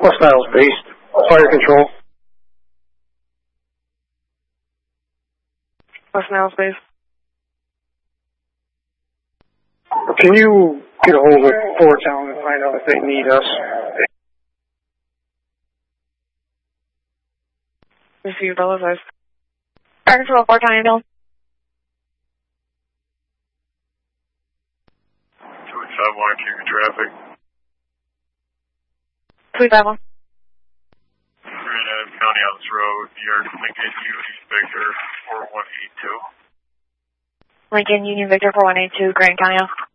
West Niles based. Fire control. West Niles base. Can you get a hold of Fort Town and find out if they need us? Received all of those. Fire control, Fort Town ambulance. 251, keep your traffic. 251. Grand Avenue County on this road, you're Lincoln Union Victor 4182. Lincoln Union Victor 4182, Grand County.